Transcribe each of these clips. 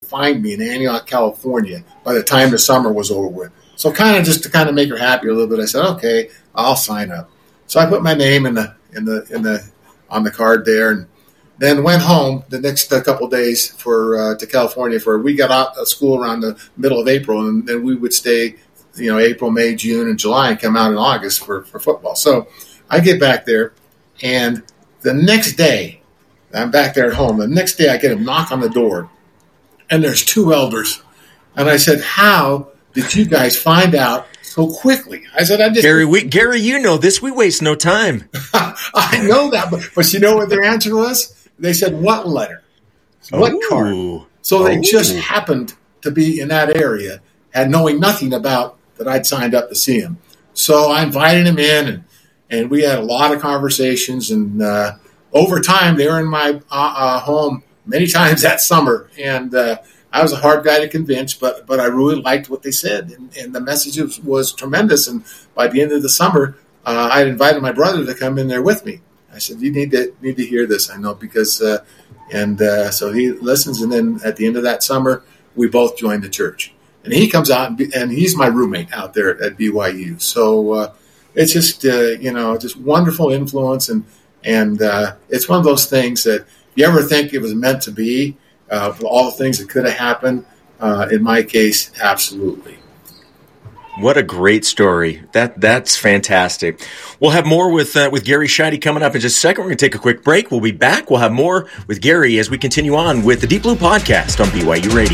find me in Antioch, California by the time the summer was over with. So kind of just to kind of make her happy a little bit, I said, okay, I'll sign up. So I put my name on the card there, and then went home the next couple of days to California. We got out of school around the middle of April, and then we would stay, April, May, June, and July, and come out in August for football. So I get back there, and the next day, I'm back there at home. The next day, I get a knock on the door, and there's two elders. And I said, how did you guys find out so quickly? I said, Gary, you know this. We waste no time. I know that, but you know what their answer was? They said, what letter? What card? So they just happened to be in that area, and knowing nothing about that I'd signed up to see him. So I invited him in, and we had a lot of conversations. And over time, they were in my home many times that summer. And I was a hard guy to convince, but I really liked what they said. And the message was tremendous. And by the end of the summer, I invited my brother to come in there with me. I said, you need to hear this, I know, because so he listens. And then at the end of that summer, we both joined the church. And he comes out, and he's my roommate out there at BYU. So it's just, just wonderful influence. And it's one of those things that you ever think it was meant to be, for all the things that could have happened. In my case, absolutely. What a great story. That's fantastic. We'll have more with Gary Sheide coming up in just a second. We're going to take a quick break. We'll be back. We'll have more with Gary as we continue on with the Deep Blue Podcast on BYU Radio.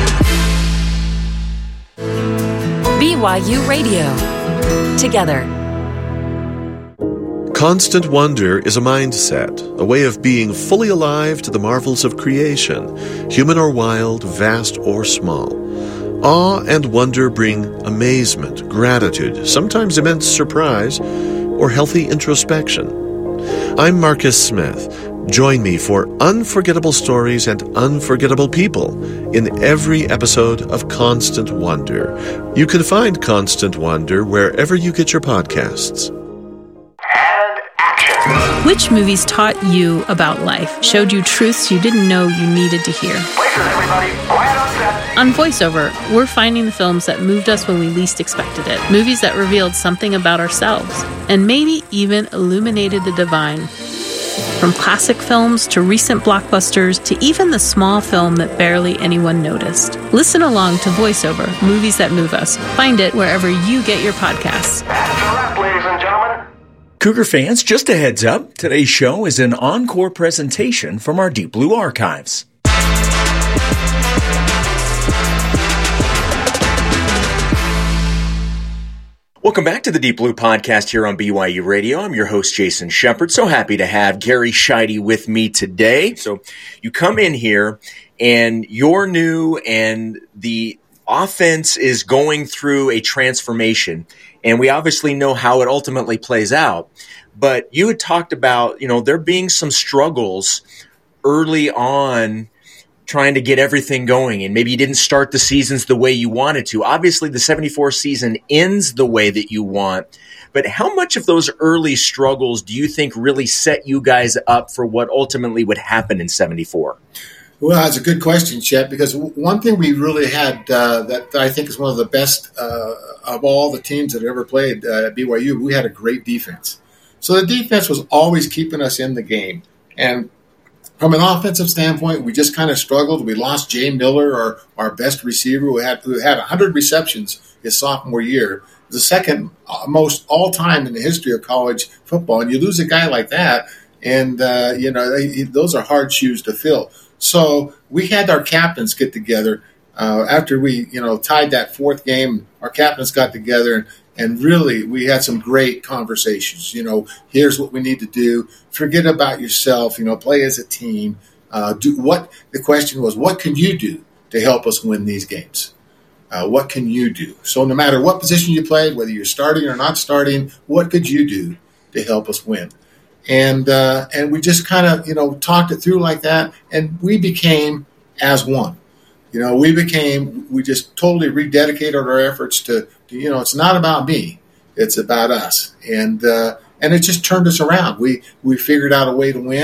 BYU Radio. Together. Constant wonder is a mindset, a way of being fully alive to the marvels of creation, human or wild, vast or small. Awe and wonder bring amazement, gratitude, sometimes immense surprise, or healthy introspection. I'm Marcus Smith. Join me for unforgettable stories and unforgettable people in every episode of Constant Wonder. You can find Constant Wonder wherever you get your podcasts. Which movies taught you about life, showed you truths you didn't know you needed to hear? On VoiceOver, we're finding the films that moved us when we least expected it, movies that revealed something about ourselves, and maybe even illuminated the divine. From classic films to recent blockbusters to even the small film that barely anyone noticed. Listen along to VoiceOver, Movies That Move Us. Find it wherever you get your podcasts. That's a wrap, ladies and gentlemen. Cougar fans, just a heads up, today's show is an encore presentation from our Deep Blue archives. Welcome back to the Deep Blue Podcast here on BYU Radio. I'm your host, Jason Shepard. So happy to have Gary Sheide with me today. So you come in here and you're new and the offense is going through a transformation. And we obviously know how it ultimately plays out. But you had talked about, there being some struggles early on trying to get everything going. And maybe you didn't start the seasons the way you wanted to. Obviously, the 74 season ends the way that you want. But how much of those early struggles do you think really set you guys up for what ultimately would happen in 74? Well, that's a good question, Chet, because one thing we really had that I think is one of the best of all the teams that ever played at BYU, we had a great defense. So the defense was always keeping us in the game. And from an offensive standpoint, we just kind of struggled. We lost Jay Miller, our best receiver, who had 100 receptions his sophomore year. The second most all-time in the history of college football. And you lose a guy like that, and, those are hard shoes to fill. So we had our captains get together after we, tied that fourth game. Our captains got together, and really we had some great conversations. Here's what we need to do. Forget about yourself. Play as a team. The question was, what can you do to help us win these games? What can you do? So no matter what position you played, whether you're starting or not starting, what could you do to help us win? And we just kind of, talked it through like that, and we became as one. We just totally rededicated our efforts to it's not about me, it's about us. And it just turned us around. We figured out a way to win.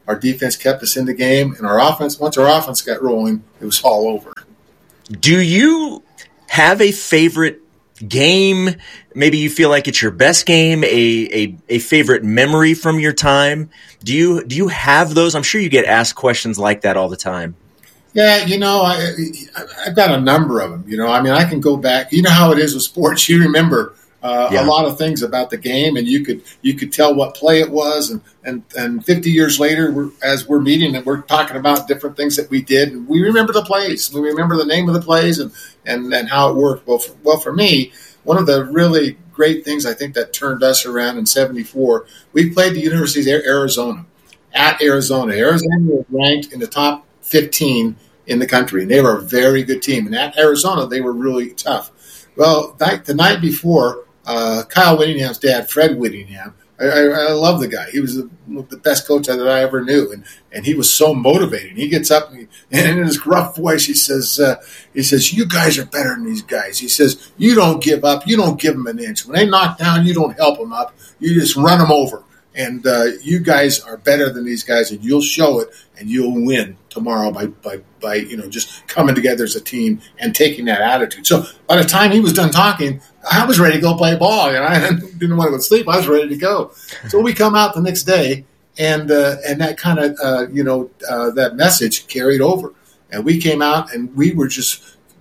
our defense kept us in the game, and once our offense got rolling, it was all over. Do you have a favorite game? Maybe you feel like it's your best game, a favorite memory from your time. Do you have those? I'm sure you get asked questions like that all the time. Yeah, I've got a number of them. I can go back. You know how it is with sports. You remember a lot of things about the game, and you could tell what play it was. And 50 years later, as we're meeting and we're talking about different things that we did, and we remember the plays. We remember the name of the plays and how it worked. Well, for me, one of the really great things I think that turned us around in '74, we played the University of Arizona at Arizona. Arizona was ranked in the top 15 in the country, and they were a very good team. And at Arizona, they were really tough. Well, the night before, Kyle Whittingham's dad, Fred Whittingham, I love the guy. He was the best coach that I ever knew, and he was so motivating. He gets up and in his gruff voice, he says, "You guys are better than these guys." He says, "You don't give up. You don't give them an inch. When they knock down, you don't help them up. You just run them over. And you guys are better than these guys, and you'll show it, and you'll win tomorrow by just coming together as a team and taking that attitude." So by the time he was done talking, I was ready to go play ball. I didn't want to go to sleep. I was ready to go. So we come out the next day, and that kind of that message carried over, and we came out and we were just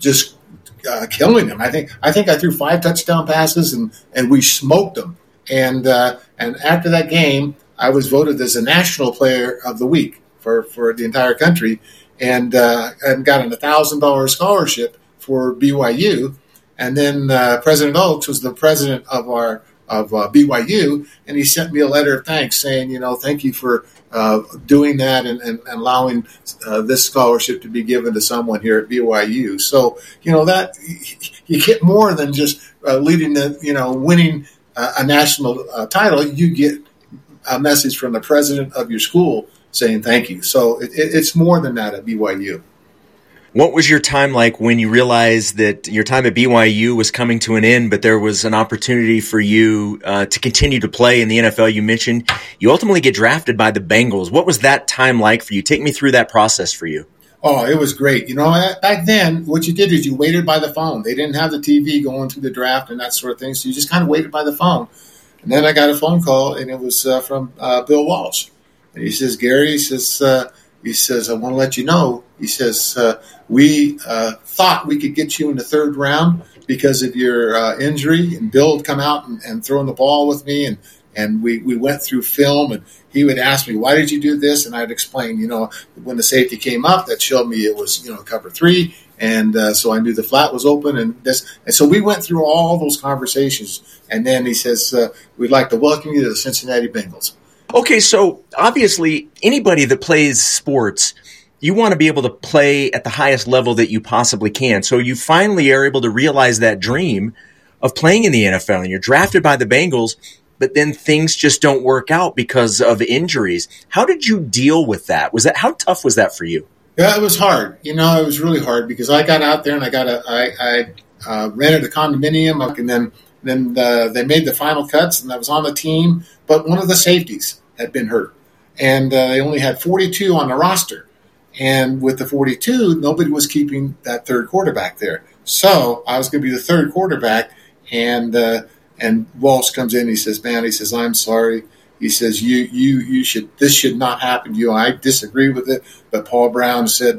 killing them. I think I threw 5 touchdown passes, and we smoked them. And after that game, I was voted as a National Player of the Week for the entire country, and got an $1,000 scholarship for BYU. And then President Oaks was the president of BYU, and he sent me a letter of thanks saying, thank you for doing that and allowing this scholarship to be given to someone here at BYU. So that you get more than just leading winning a national title. You get a message from the president of your school saying thank you. So it's more than that at BYU. What was your time like when you realized that your time at BYU was coming to an end, but there was an opportunity for you to continue to play in the NFL? You mentioned you ultimately get drafted by the Bengals. What was that time like for you? Take me through that process for you. Oh, it was great. Back then, what you did is you waited by the phone. They didn't have the TV going through the draft and that sort of thing, so you just kind of waited by the phone. And then I got a phone call, and it was from Bill Walsh. And he says, "Gary," he says, "I want to let you know," he says, "we thought we could get you in the 3rd round because of your injury." And Bill would come out and throwing the ball with me, and we went through film, and he would ask me, "Why did you do this?" And I'd explain, when the safety came up, that showed me it was, cover 3. And so I knew the flat was open, and so we went through all those conversations. And then he says, "We'd like to welcome you to the Cincinnati Bengals." Okay, so obviously anybody that plays sports, you want to be able to play at the highest level that you possibly can. So you finally are able to realize that dream of playing in the NFL, and you're drafted by the Bengals, but then things just don't work out because of injuries. How did you deal with that? How tough was that for you? Yeah, it was hard. It was really hard because I got out there and I rented a condominium, and then they made the final cuts, and I was on the team, but one of the safeties had been hurt, and they only had 42 on the roster. And with the 42, nobody was keeping that 3rd quarterback there. So I was going to be the 3rd quarterback, and Walsh comes in. He says, "Man," he says, "I'm sorry." He says, this should not happen to you. I disagree with it, but Paul Brown said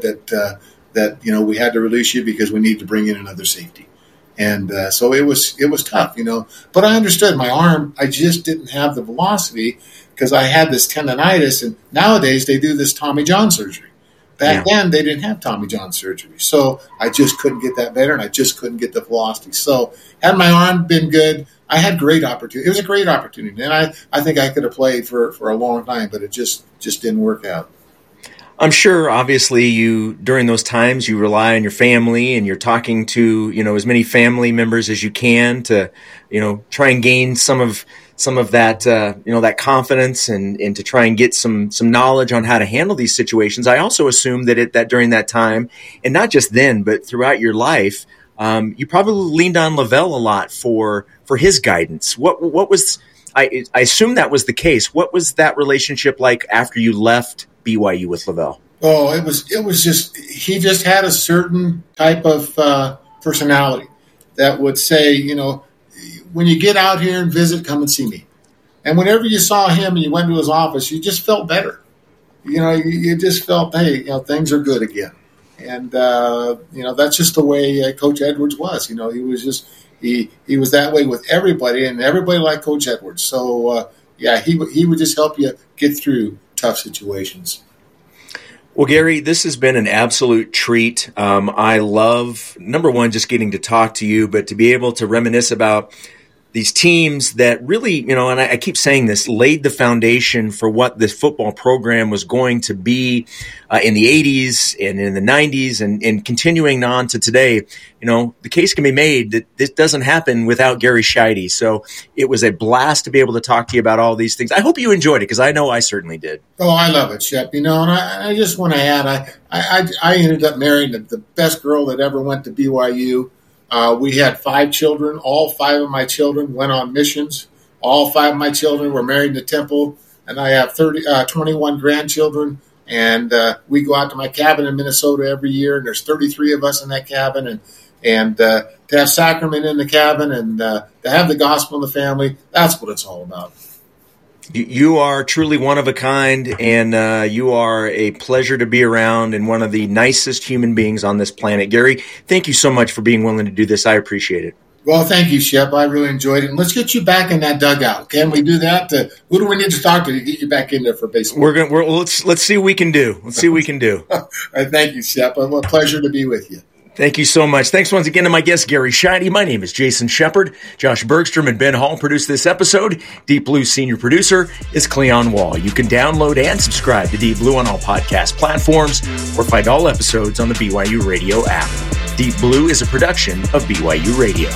that we had to release you because we need to bring in another safety. And so it was tough, But I understood my arm. I just didn't have the velocity because I had this tendonitis. And nowadays they do this Tommy John surgery. Back then they didn't have Tommy John surgery. So I just couldn't get that better, and I just couldn't get the velocity. So had my arm been good, I had great opportunity. It was a great opportunity. And I think I could have played for a long time, but it just didn't work out. I'm sure, obviously, during those times, you rely on your family, and you're talking to, as many family members as you can to, try and gain some of that, that confidence and to try and get some knowledge on how to handle these situations. I also assume that during that time, and not just then, but throughout your life, you probably leaned on Lavelle a lot for his guidance. What was, I assume that was the case. What was that relationship like after you left BYU with LaVell? Oh, it was just, he just had a certain type of personality that would say, when you get out here and visit, come and see me. And whenever you saw him and you went to his office, you just felt better. You just felt, hey, things are good again. And, that's just the way Coach Edwards was. He was just, he was that way with everybody, and everybody liked Coach Edwards. So, he would just help you get through tough situations. Well, Gary, this has been an absolute treat. I love, number one, just getting to talk to you, but to be able to reminisce about these teams that really, and I keep saying this, laid the foundation for what this football program was going to be in the 80s and in the 90s and continuing on to today. The case can be made that this doesn't happen without Gary Scheide. So it was a blast to be able to talk to you about all these things. I hope you enjoyed it, because I know I certainly did. Oh, I love it, Shep. And I just want to add, I ended up marrying the best girl that ever went to BYU. We had 5 children. All 5 of my children went on missions. All 5 of my children were married to Temple, and I have 21 grandchildren. And we go out to my cabin in Minnesota every year, and there's 33 of us in that cabin. And to have sacrament in the cabin and to have the gospel in the family, that's what it's all about. You are truly one of a kind, and you are a pleasure to be around and one of the nicest human beings on this planet. Gary, thank you so much for being willing to do this. I appreciate it. Well, thank you, Shep. I really enjoyed it. And let's get you back in that dugout. Can we do that? Who do we need to talk to get you back in there for baseball? Let's see what we can do. Let's see what we can do. All right, thank you, Shep. It was a pleasure to be with you. Thank you so much. Thanks once again to my guest, Gary Scheide. My name is Jason Shepard. Josh Bergstrom and Ben Hall produced this episode. Deep Blue's senior producer is Cleon Wall. You can download and subscribe to Deep Blue on all podcast platforms or find all episodes on the BYU Radio app. Deep Blue is a production of BYU Radio.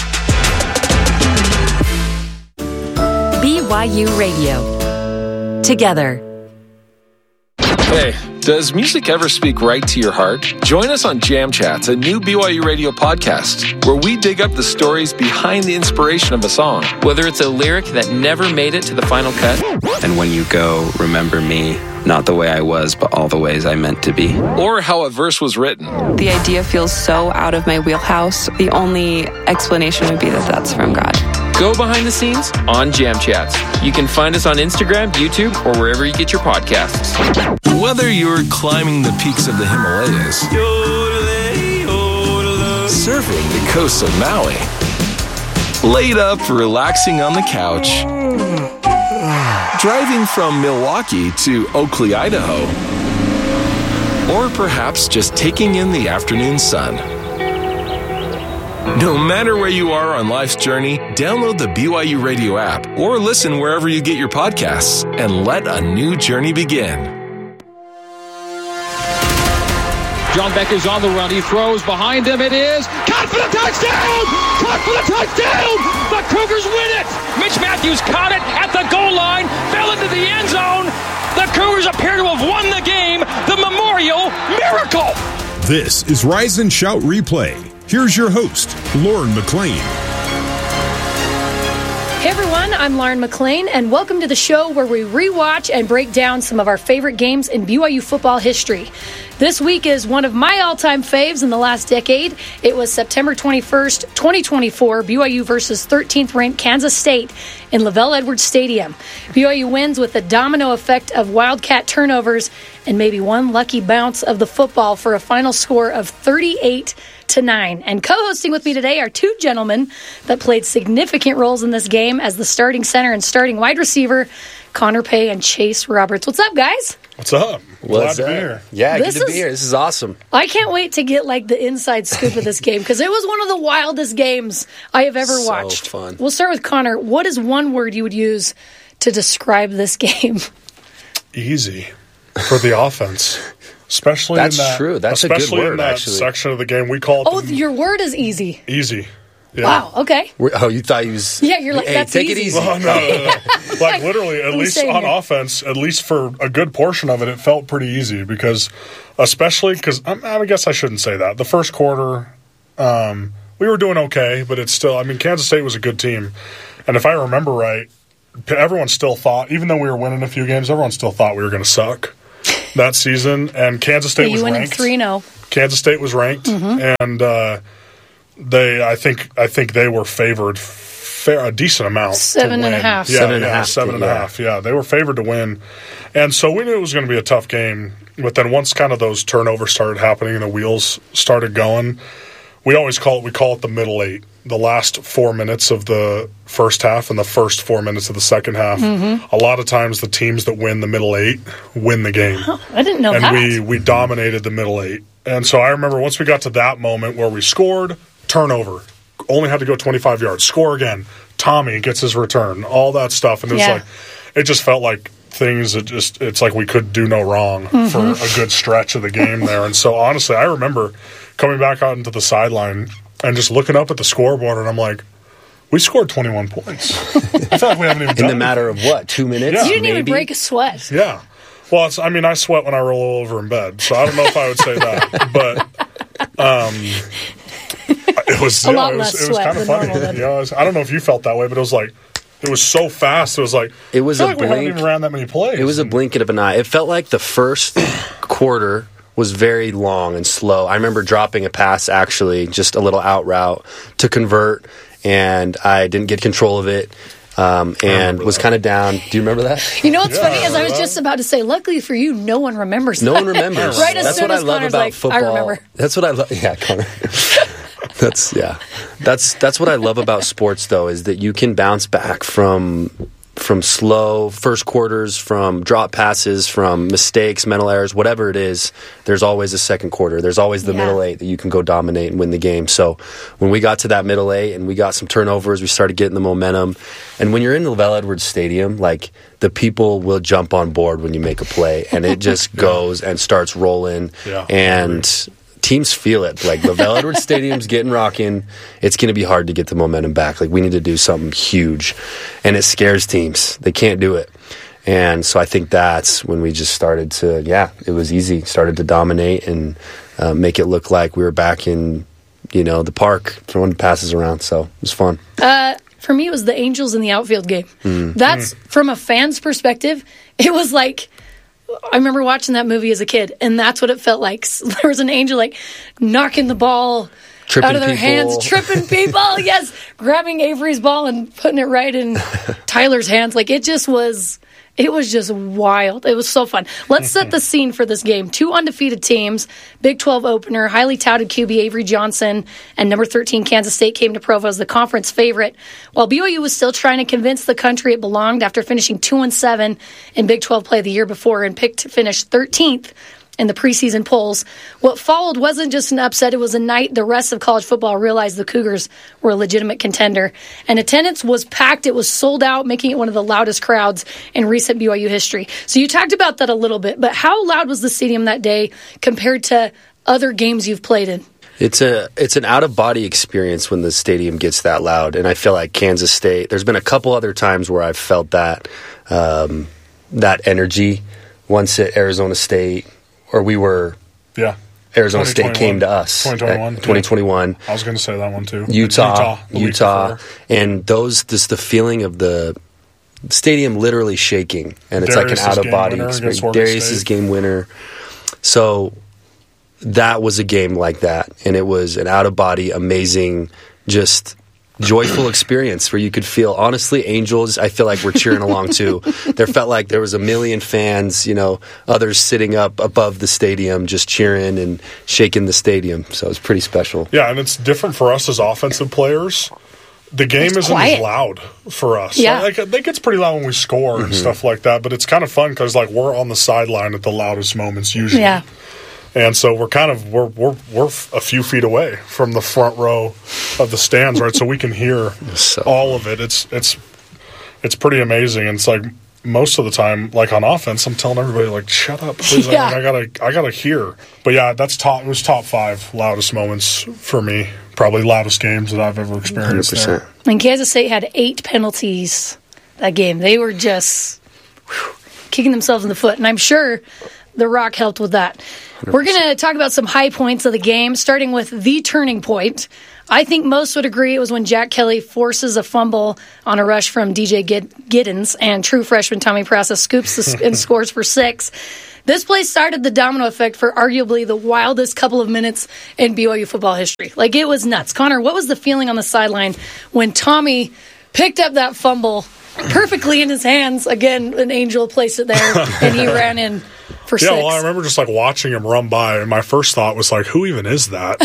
BYU Radio. Together. Hey, does music ever speak right to your heart? Join us on Jam Chats, a new BYU Radio podcast, where we dig up the stories behind the inspiration of a song. Whether it's a lyric that never made it to the final cut. And when you go, remember me, not the way I was, but all the ways I meant to be. Or how a verse was written. The idea feels so out of my wheelhouse. The only explanation would be that that's from God. Go behind the scenes on Jam Chats. You can find us on Instagram, YouTube, or wherever you get your podcasts. Whether you're climbing the peaks of the Himalayas, surfing the coast of Maui, laid up relaxing on the couch, driving from Milwaukee to Oakley, Idaho, or perhaps just taking in the afternoon sun. No matter where you are on life's journey, download the BYU Radio app or listen wherever you get your podcasts and let a new journey begin. John Beck is on the run. He throws behind him. It is caught for the touchdown! Caught for the touchdown! The Cougars win it! Mitch Matthews caught it at the goal line, fell into the end zone. The Cougars appear to have won the game. The Memorial Miracle! This is Rise and Shout Replay. Here's your host, Lauren McLean. Hey everyone, I'm Lauren McLean, and welcome to the show where we rewatch and break down some of our favorite games in BYU football history. This week is one of my all-time faves in the last decade. It was September 21st, 2024, BYU versus 13th-ranked Kansas State in LaVell Edwards Stadium. BYU wins with the domino effect of Wildcat turnovers and maybe one lucky bounce of the football for a final score of 38-9. And co-hosting with me today are two gentlemen that played significant roles in this game as the starting center and starting wide receiver, Connor Pay and Chase Roberts. What's up, guys? What's up? Glad to be here. Yeah, good to be here. This is awesome. I can't wait to get the inside scoop of this game because it was one of the wildest games I have ever watched. So fun. We'll start with Connor. What is one word you would use to describe this game? Easy for the offense. Especially That's in that, true. That's a good word, in that actually. section of the game. We call it your word is easy. Easy. Yeah. Wow, okay. Oh, you thought he was... Yeah, you're like, hey, that's take easy. it easy. Well, no. Like, literally, at least on offense, at least for a good portion of it, it felt pretty easy because, especially because, I guess I shouldn't say that. The first quarter, we were doing okay, but it's still, Kansas State was a good team. And if I remember right, everyone still thought, even though we were winning a few games, everyone still thought we were going to suck. that season, and Kansas State was ranked. 3-0. Kansas State was ranked, and I think they were favored a decent amount. 7.5. Yeah, 7.5. Yeah, they were favored to win, and so we knew it was going to be a tough game. But then once kind of those turnovers started happening and the wheels started going, we call it the middle eight. The last 4 minutes of the first half and the first 4 minutes of the second half. A lot of times the teams that win the middle eight win the game. Oh, I didn't know that. And we dominated the middle eight. And so I remember once we got to that moment where we scored, turnover, only had to go 25 yards, score again, Tommy gets his return, all that stuff. And it was it just felt like it's like we could do no wrong for a good stretch of the game there. And so honestly, I remember coming back out into the sideline and just looking up at the scoreboard, and I'm like, we scored 21 points. I feel like we haven't even done in the matter of what, 2 minutes? Yeah. You didn't even break a sweat. Yeah. Well, I sweat when I roll over in bed, so I don't know if I would say that, but it was a lot less it was kind of funny. I don't know if you felt that way, but it was like it was so fast. It was like we haven't even ran that many plays. It was a blink of an eye. It felt like the first quarter was very long and slow. I remember dropping a pass, actually, just a little out route to convert, and I didn't get control of it. And was kind of down. Do you remember that? You know what's funny is I was just about to say, luckily for you, no one remembers that. No one remembers. Right as That's soon what as I love Connor's about like, football. I remember. That's what I love. Yeah, Connor. That's what I love about sports, though, is that you can bounce back from slow first quarters, from drop passes, from mistakes, mental errors, whatever it is. There's always a second quarter. There's always the middle eight that you can go dominate and win the game. So when we got to that middle eight and we got some turnovers, we started getting the momentum. And when you're in LaVell Edwards Stadium, like, the people will jump on board when you make a play, and it just goes and starts rolling. And teams feel it. Like, LaVell Edwards Stadium's getting rocking. It's going to be hard to get the momentum back. Like, we need to do something huge. And it scares teams. They can't do it. And so I think that's when we just started to, it was easy. Started to dominate and make it look like we were back in, the park, throwing passes around. So it was fun. For me, it was the Angels in the outfield game. That's, from a fan's perspective, it was like, I remember watching that movie as a kid, and that's what it felt like. There was an angel, like, knocking the ball out of their hands, tripping people, grabbing Avery's ball and putting it right in Tyler's hands. Like, it was just wild. It was so fun. Let's set the scene for this game. 2 undefeated teams, Big 12 opener, highly touted QB Avery Johnson, and number 13 Kansas State came to Provo as the conference favorite, while BYU was still trying to convince the country it belonged after finishing 2-7 in Big 12 play the year before and picked to finish 13th in the preseason polls. What followed wasn't just an upset, it was a night the rest of college football realized the Cougars were a legitimate contender. And attendance was packed, it was sold out, making it one of the loudest crowds in recent BYU history. So you talked about that a little bit, but how loud was the stadium that day compared to other games you've played in? It's an out-of-body experience when the stadium gets that loud, and I feel like Kansas State, there's been a couple other times where I've felt that energy. Once at Arizona State, or we were, Arizona State came to us. 2021. I was going to say that one too. Utah. And just the feeling of the stadium literally shaking, and it's like an out-of-body experience. Darius's game winner. So that was a game like that, and it was an out-of-body, amazing, just joyful experience where you could feel, honestly, Angels, I feel like we're cheering along too. There felt like there was a million fans, others sitting up above the stadium just cheering and shaking the stadium. So it's pretty special. Yeah, and it's different for us as offensive players. The game isn't as loud for us. Yeah. Like, it gets pretty loud when we score and stuff like that, but it's kind of fun because, like, we're on the sideline at the loudest moments usually. Yeah. And so we're a few feet away from the front row of the stands, right? So we can hear all of it. It's pretty amazing. And it's like most of the time, like on offense, I'm telling everybody, like, shut up, please. Yeah. I gotta hear. But yeah, it was top 5 loudest moments for me. Probably loudest games that I've ever experienced. 100%. There. And Kansas State had 8 penalties that game. They were just kicking themselves in the foot, and I'm sure The Rock helped with that. We're going to talk about some high points of the game, starting with the turning point. I think most would agree it was when Jack Kelly forces a fumble on a rush from DJ Giddens, and true freshman Tommy Prasa scoops and scores for 6. This play started the domino effect for arguably the wildest couple of minutes in BYU football history. Like, it was nuts. Connor, what was the feeling on the sideline when Tommy picked up that fumble perfectly in his hands? Again, an angel placed it there, and he ran in for 6. Yeah, well, I remember just like watching him run by, and my first thought was like, who even is that?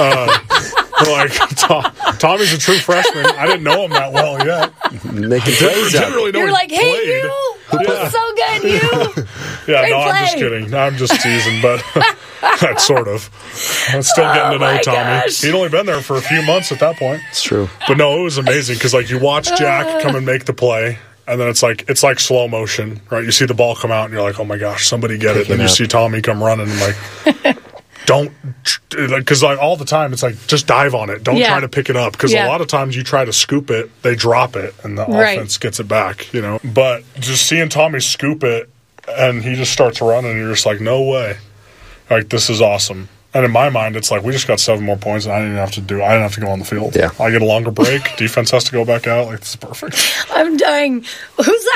Tommy's a true freshman. I didn't know him that well yet. Making plays out. Really You're like, hey, you! Yeah. So good, you! Yeah, no, I'm just kidding. No, I'm just teasing, but that's sort of. I'm still getting to know Tommy. Gosh. He'd only been there for a few months at that point. It's true. But no, it was amazing because like you watch Jack come and make the play, and then it's like slow motion, right? You see the ball come out, and you're like, oh my gosh, somebody get it. Then you see Tommy come running, and like, don't, because like all the time it's like just dive on it. Don't try to pick it up because a lot of times you try to scoop it, they drop it, and the offense gets it back. But just seeing Tommy scoop it, and he just starts running, and you're just like, no way, like this is awesome. And in my mind, it's like we just got 7 more points, and I didn't have to go on the field. Yeah. I get a longer break. Defense has to go back out. Like, this is perfect. I'm dying. Who's that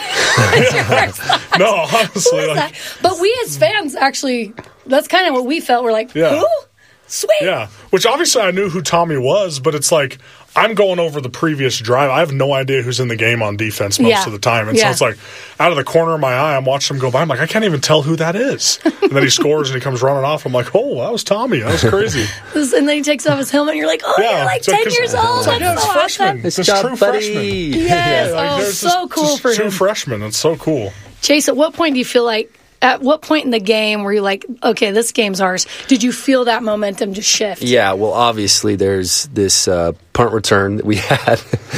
kid? No, honestly. That? But we as fans, actually, that's kind of what we felt. We're like, who? Sweet. Yeah, which obviously I knew who Tommy was, but it's like I'm going over the previous drive. I have no idea who's in the game on defense most of the time. And so it's like out of the corner of my eye, I'm watching him go by. I'm like, I can't even tell who that is. And then he scores and he comes running off. I'm like, oh, that was Tommy. That was crazy. And then he takes off his helmet and you're like, oh, you're like 10 years old. That's so awesome. It's a true freshman. Yes. So cool for him. True freshman. It's so cool. Chase, at what point do you feel like, at what point in the game were you like, okay, this game's ours? Did you feel that momentum just shift? Yeah, well, obviously there's this punt return that we had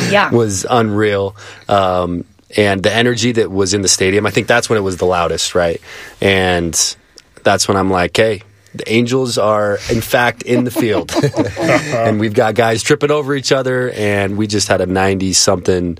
was unreal. And the energy that was in the stadium, I think that's when it was the loudest, right? And that's when I'm like, hey, the Angels are, in fact, in the field. And we've got guys tripping over each other, and we just had a 90-something,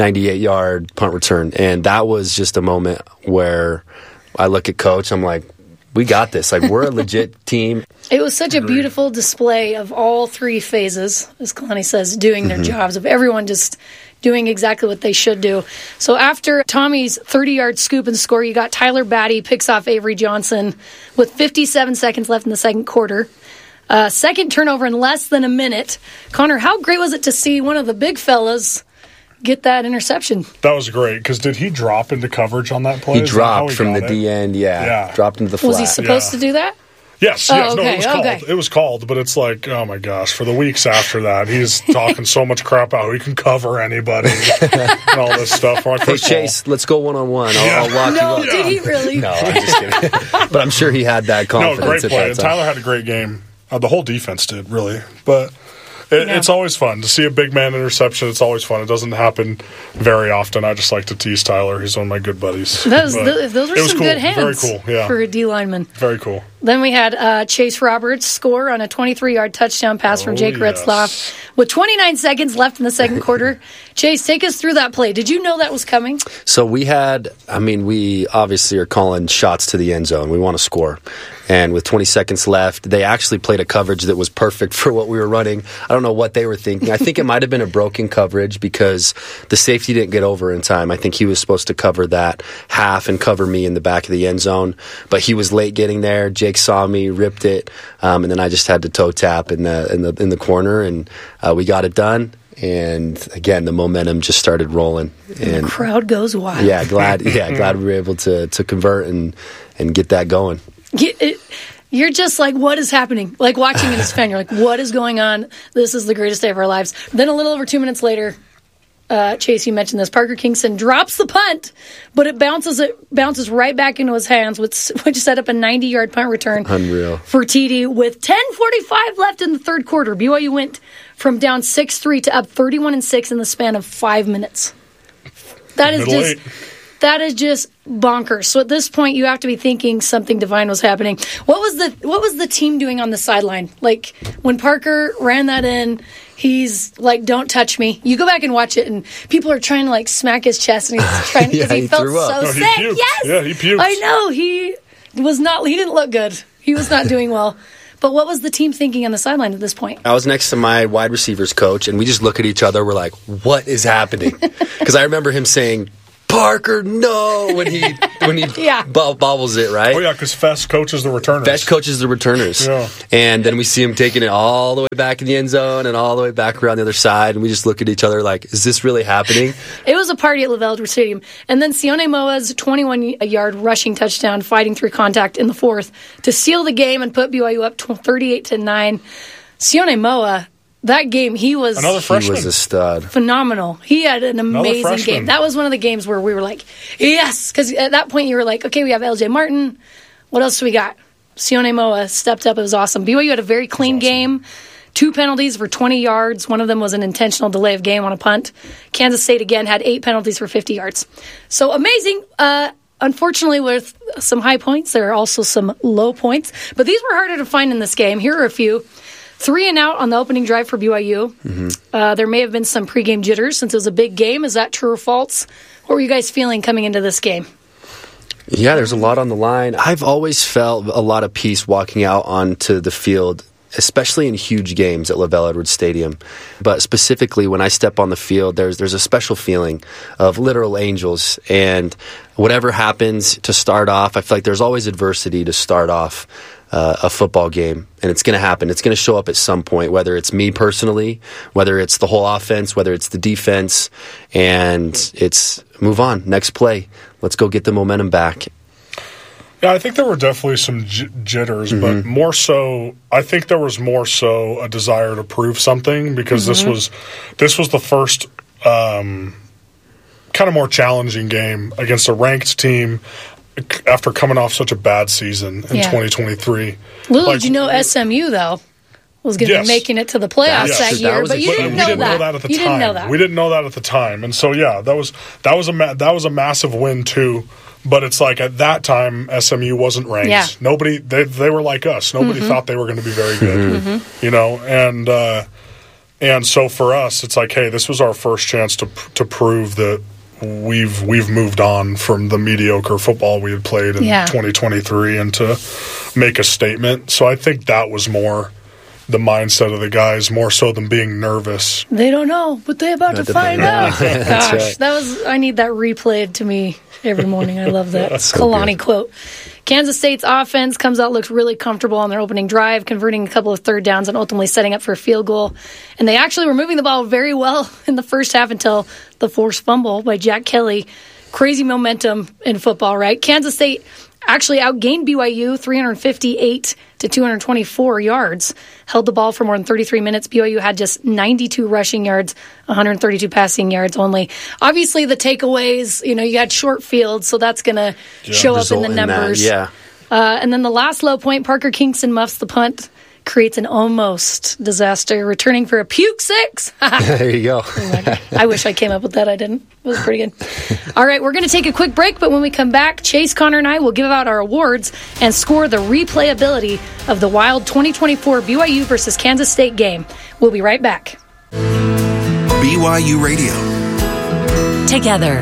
98-yard punt return. And that was just a moment where I look at Coach, I'm like, we got this. Like, we're a legit team. It was such a beautiful display of all 3 phases, as Kalani says, doing their jobs, of everyone just doing exactly what they should do. So after Tommy's 30-yard scoop and score, you got Tyler Batty picks off Avery Johnson with 57 seconds left in the second quarter. Second turnover in less than a minute. Connor, how great was it to see one of the big fellas get that interception? That was great, because did he drop into coverage on that play? He dropped from the D end, dropped into the flat. Was he supposed to do that? Yes, okay, no, it was called. It was called, but it's like, oh my gosh, for the weeks after that, he's talking so much crap out. He can cover anybody and all this stuff. Like, hey, Chase, let's go one-on-one. I'll walk you up. No, did he really? No, I'm just kidding. But I'm sure he had that confidence. No, great play. And Tyler had a great game. The whole defense did, really. But it's always fun to see a big man interception. It's always fun. It doesn't happen very often. I just like to tease Tyler. He's one of my good buddies. Those were some good hands. Very cool, for a D lineman. Very cool. Then we had Chase Roberts score on a 23-yard touchdown pass from Jake Retzlaff with 29 seconds left in the second quarter. Chase, take us through that play. Did you know that was coming? So we obviously are calling shots to the end zone. We want to score. And with 20 seconds left, they actually played a coverage that was perfect for what we were running. I don't know what they were thinking. I think it might have been a broken coverage because the safety didn't get over in time. I think he was supposed to cover that half and cover me in the back of the end zone. But he was late getting there. Jake saw me, ripped it, and then I just had to toe tap in the corner, and we got it done. And again, the momentum just started rolling, and the crowd goes wild. Yeah, glad we were able to convert and get that going. You're just like, what is happening? Like watching it as a fan, you're like, what is going on? This is the greatest day of our lives. Then a little over 2 minutes later, Chase, you mentioned this. Parker Kingston drops the punt, but it bounces right back into his hands, which set up a 90-yard punt return. Unreal. For TD with 10:45 left in the third quarter. BYU went from down 6-3 to up 31-6 in the span of 5 minutes. That is just bonkers. So at this point, you have to be thinking something divine was happening. What was the team doing on the sideline? Like when Parker ran that in, he's like, "Don't touch me." You go back and watch it, and people are trying to like smack his chest, and he's trying because he felt so sick. Yes, yeah, he puked. I know he was not. He didn't look good. He was not doing well. But what was the team thinking on the sideline at this point? I was next to my wide receivers coach, and we just look at each other. We're like, what is happening? Because I remember him saying, Parker, no, when he bobbles it, right? Oh, yeah, because Fest coaches the returners. Fest coaches the returners. Yeah. And then we see him taking it all the way back in the end zone and all the way back around the other side, and we just look at each other like, is this really happening? It was a party at LaVell Edwards Stadium. And then Sione Moa's 21-yard rushing touchdown, fighting through contact in the fourth to seal the game and put BYU up 38-9. Sione Moa, that game, he was a stud. Phenomenal. He had an amazing game. That was one of the games where we were like, yes, because at that point you were like, okay, we have LJ Martin. What else do we got? Sione Moa stepped up. It was awesome. BYU had a very clean game. 2 penalties for 20 yards. One of them was an intentional delay of game on a punt. Kansas State, again, had 8 penalties for 50 yards. So amazing. Unfortunately, with some high points, there are also some low points. But these were harder to find in this game. Here are a few. 3 and out on the opening drive for BYU. Mm-hmm. There may have been some pregame jitters since it was a big game. Is that true or false? What were you guys feeling coming into this game? Yeah, there's a lot on the line. I've always felt a lot of peace walking out onto the field, especially in huge games at LaVell Edwards Stadium. But specifically, when I step on the field, there's a special feeling of literal angels. And whatever happens to start off, I feel like there's always adversity to start off a football game, and it's going to happen. It's going to show up at some point, whether it's me personally, whether it's the whole offense, whether it's the defense, and it's move on, next play. Let's go get the momentum back. Yeah, I think there were definitely some jitters, but more so, I think there was more so a desire to prove something because this was the first kind of more challenging game against a ranked team after coming off such a bad season in 2023. Little did you know SMU, though, was going to be making it to the playoffs that year, but you didn't know that. At the time. Didn't know that. We didn't know that at the time. And so, yeah, that was a massive win, too. But it's like at that time, SMU wasn't ranked. Yeah. Nobody, they were like us. Nobody thought they were going to be very good, you know. And so for us, it's like, hey, this was our first chance to prove that we've moved on from the mediocre football we had played in 2023 and to make a statement. So I think that was more the mindset of the guys, more so than being nervous. They don't know, but they're about to find out. Gosh, right. I need that replayed to me every morning. I love that so Kalani quote. Kansas State's offense comes out, looks really comfortable on their opening drive, converting a couple of third downs and ultimately setting up for a field goal. And they actually were moving the ball very well in the first half until the forced fumble by Jack Kelly. Crazy momentum in football, right? Kansas State actually outgained BYU 358 to 224 yards, held the ball for more than 33 minutes. BYU had just 92 rushing yards, 132 passing yards only. Obviously, the takeaways, you had short fields, so that's going to show up in the numbers. And then the last low point, Parker Kingston muffs the punt, creates an almost disaster, returning for a puke 6. There you go. I wish I came up with that. I didn't. It was pretty good. All right, we're going to take a quick break, but when we come back, Chase, Connor, and I will give out our awards and score the replayability of the wild 2024 BYU versus Kansas State game. We'll be right back. BYU Radio. Together.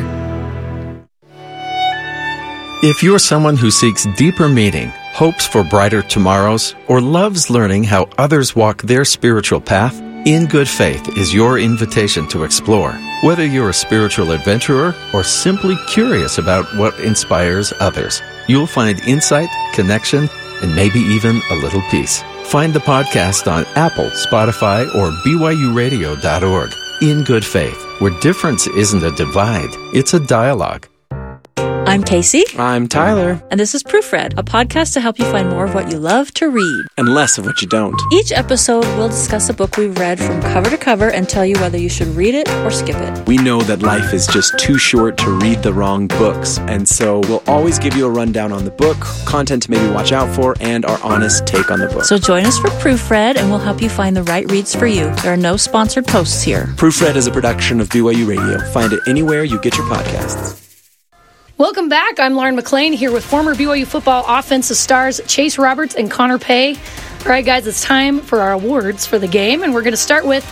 If you're someone who seeks deeper meaning, hopes for brighter tomorrows, or loves learning how others walk their spiritual path, In Good Faith is your invitation to explore. Whether you're a spiritual adventurer or simply curious about what inspires others, you'll find insight, connection, and maybe even a little peace. Find the podcast on Apple, Spotify, or BYURadio.org. In Good Faith, where difference isn't a divide, it's a dialogue. I'm Casey. I'm Tyler. And this is Proofread, a podcast to help you find more of what you love to read. And less of what you don't. Each episode, we'll discuss a book we've read from cover to cover and tell you whether you should read it or skip it. We know that life is just too short to read the wrong books, and so we'll always give you a rundown on the book, content to maybe watch out for, and our honest take on the book. So join us for Proofread, and we'll help you find the right reads for you. There are no sponsored posts here. Proofread is a production of BYU Radio. Find it anywhere you get your podcasts. Welcome back. I'm Lauren McLean here with former BYU football offensive stars Chase Roberts and Connor Pay. All right, guys, it's time for our awards for the game, and we're going to start with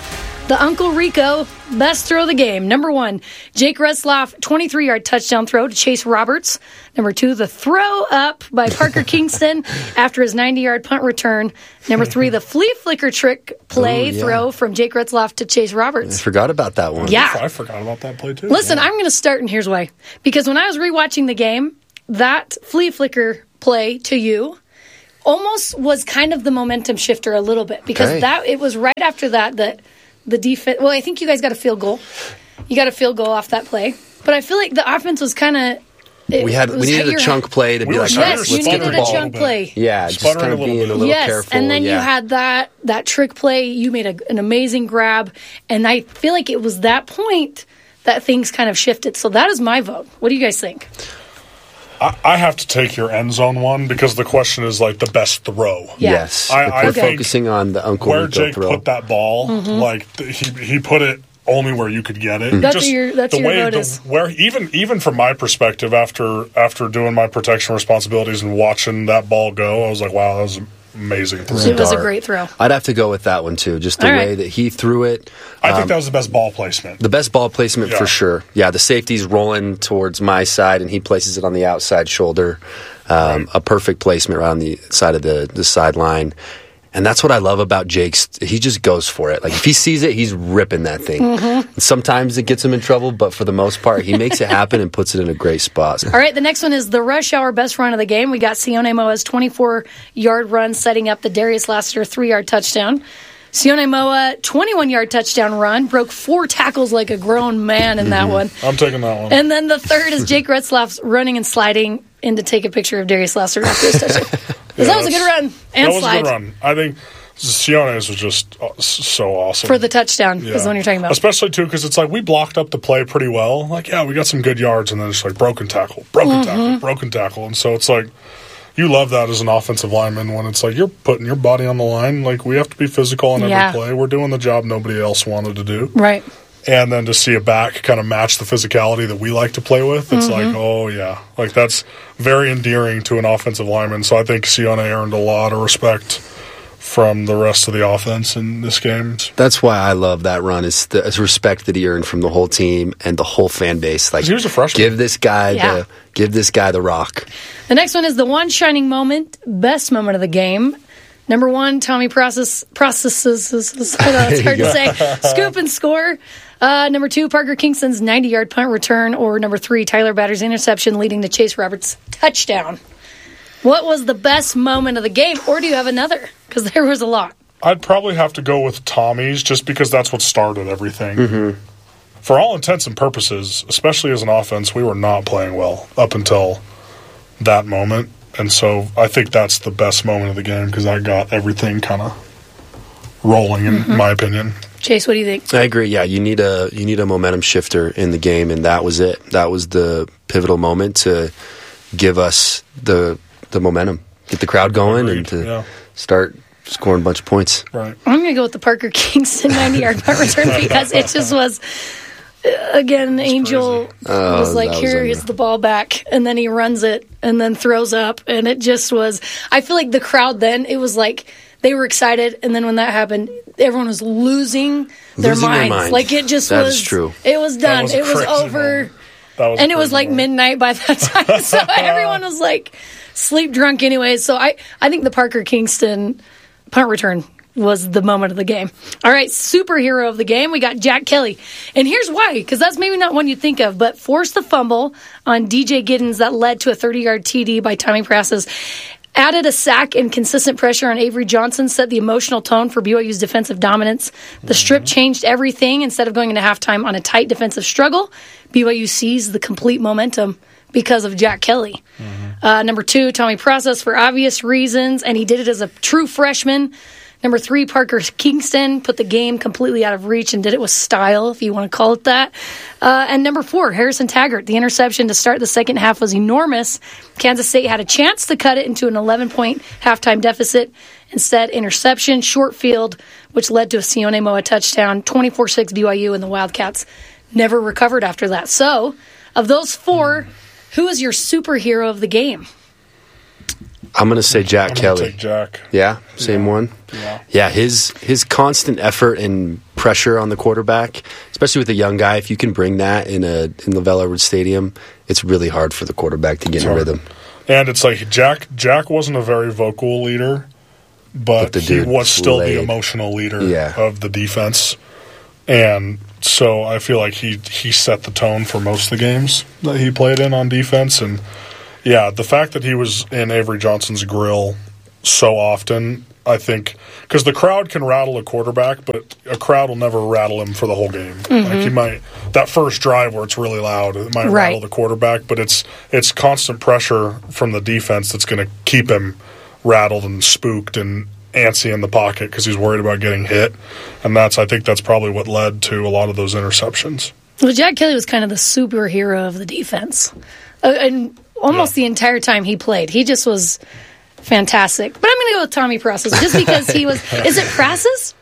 The Uncle Rico best throw of the game. Number 1, Jake Retzlaff, 23-yard touchdown throw to Chase Roberts. Number 2, the throw up by Parker Kingston after his 90-yard punt return. Number 3, the flea flicker trick play throw from Jake Retzlaff to Chase Roberts. I forgot about that one. Yeah. I forgot about that play too. Listen, I'm going to start, and here's why. Because when I was rewatching the game, that flea flicker play to you almost was kind of the momentum shifter a little bit. Because it was right after that the defense. Well, I think you guys got a field goal. You got a field goal off that play. But I feel like the offense was kind of. We needed a chunk play to be like, yes, let's you get the needed ball. a chunk play. Yeah, just kind of being a little careful. And then you had that trick play. You made an amazing grab. And I feel like it was that point that things kind of shifted. So that is my vote. What do you guys think? I have to take your end zone one because the question is like the best throw. Yeah. Yes. We're focusing on the Uncle where Rico Jake throw. put that ball, like he put it only where you could get it. That's your vote. Where even from my perspective, after doing my protection responsibilities and watching that ball go, I was like, wow, that was an amazing throw. It was a great throw. I'd have to go with that one too. Just the way that he threw it. I think that was the best ball placement. The best ball placement for sure. Yeah, the safety's rolling towards my side, and he places it on the outside shoulder. A perfect placement right on the side of the sideline. And that's what I love about Jake's. He just goes for it. Like, if he sees it, he's ripping that thing. Mm-hmm. Sometimes it gets him in trouble, but for the most part, he makes it happen and puts it in a great spot. All right, the next one is the rush hour best run of the game. We got Sione Moa's 24-yard run setting up the Darius Lassiter 3-yard touchdown. Sione Moa, 21-yard touchdown run, broke 4 tackles like a grown man in that one. I'm taking that one. And then the third is Jake Retzlaff's running and sliding in to take a picture of Darius Lassiter after his touchdown. That was a good run and that slide. That was a good run. I think Sione's was just so awesome. For the touchdown is the one you're talking about. Especially, too, because it's like we blocked up the play pretty well. Like, yeah, we got some good yards, and then it's like broken tackle. And so it's like you love that as an offensive lineman when it's like you're putting your body on the line. Like, we have to be physical on every play. We're doing the job nobody else wanted to do. Right. And then to see a back kind of match the physicality that we like to play with, it's like, oh, yeah. Like, that's very endearing to an offensive lineman. So I think Sione earned a lot of respect from the rest of the offense in this game. That's why I love that run, is the respect that he earned from the whole team and the whole fan base. Like, he was a freshman. Give this guy the rock. The next one is the one shining moment, best moment of the game. Number 1, Tommy processes. It's hard to say. Scoop and score. Number 2, Parker Kingston's 90-yard punt return. Or number 3, Tyler Batter's interception leading to Chase Roberts' touchdown. What was the best moment of the game? Or do you have another? Because there was a lot. I'd probably have to go with Tommy's just because that's what started everything. Mm-hmm. For all intents and purposes, especially as an offense, we were not playing well up until that moment. And so I think that's the best moment of the game because I got everything kind of rolling, in my opinion. Chase, what do you think? I agree. Yeah, you need a momentum shifter in the game, and that was it. That was the pivotal moment to give us the momentum, get the crowd going, and to start scoring a bunch of points. Right. I'm going to go with the Parker Kingston 90-yard punt return because it just was. Again, Angel was like, here's the ball back, and then he runs it and then throws up, and it just was, I feel like the crowd then, it was like they were excited, and then when that happened, everyone was losing their minds. Like, it just that was, is true. It was done. It was over, and it was like midnight by that time, so everyone was like sleep drunk anyways. So I think the Parker Kingston punt return was the moment of the game. All right, superhero of the game, we got Jack Kelly. And here's why, because that's maybe not one you'd think of, but forced the fumble on DJ Giddens that led to a 30-yard TD by Tommy Prasas. Added a sack and consistent pressure on Avery Johnson, set the emotional tone for BYU's defensive dominance. The strip changed everything. Instead of going into halftime on a tight defensive struggle, BYU seized the complete momentum because of Jack Kelly. Number 2, Tommy Prasas, for obvious reasons, and he did it as a true freshman. Number 3, Parker Kingston put the game completely out of reach and did it with style, if you want to call it that. And number 4, Harrison Taggart. The interception to start the second half was enormous. Kansas State had a chance to cut it into an 11-point halftime deficit. Instead, interception, short field, which led to a Sione Moa touchdown, 24-6 BYU, and the Wildcats never recovered after that. So, of those 4, who is your superhero of the game? I'm going to say Jack Kelly. Take Jack. Yeah, same one. Yeah, his constant effort and pressure on the quarterback, especially with a young guy. If you can bring that in LaVell Edwards Stadium, it's really hard for the quarterback to get in rhythm. And it's like Jack wasn't a very vocal leader, but he was still the emotional leader of the defense. And so I feel like he set the tone for most of the games that he played in on defense. And, yeah, the fact that he was in Avery Johnson's grill so often, I think, because the crowd can rattle a quarterback, but a crowd will never rattle him for the whole game. Mm-hmm. Like he might, that first drive where it's really loud, it might rattle the quarterback, but it's constant pressure from the defense that's going to keep him rattled and spooked and antsy in the pocket because he's worried about getting hit. And I think that's probably what led to a lot of those interceptions. Well, Jack Kelly was kind of the superhero of the defense. And almost the entire time he played, he just was fantastic. But I'm going to go with Tommy Prassis just because he was... Is it Prassis?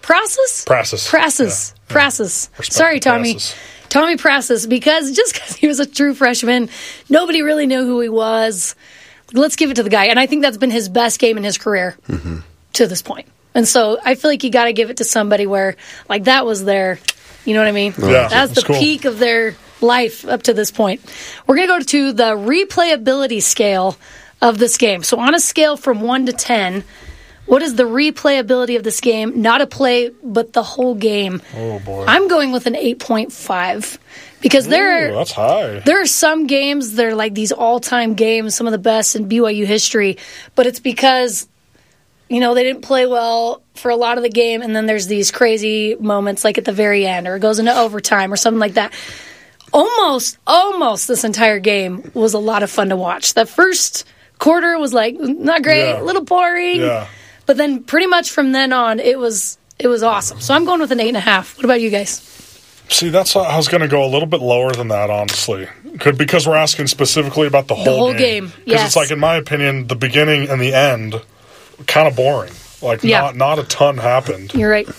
Prassis. Sorry, Tommy. Prassis. Tommy Prassis, because he was a true freshman, nobody really knew who he was. Let's give it to the guy. And I think that's been his best game in his career to this point. And so I feel like you got to give it to somebody where, like, that was their... You know what I mean? Yeah, that's the peak of their life up to this point. We're going to go to the replayability scale of this game. So on a scale from 1 to 10, what is the replayability of this game? Not a play, but the whole game. Oh, boy. I'm going with an 8.5 because that's high. There are some games that are like these all-time games, some of the best in BYU history, but it's because... they didn't play well for a lot of the game, and then there's these crazy moments like at the very end, or it goes into overtime or something like that. Almost this entire game was a lot of fun to watch. That first quarter was like not great, a little boring, but then pretty much from then on, it was awesome. So I'm going with an 8.5. What about you guys? See, that's I was going to go a little bit lower than that, honestly, because we're asking specifically about the whole game. Because it's like, in my opinion, the beginning and the end. Kind of boring. Like, not a ton happened. You're right.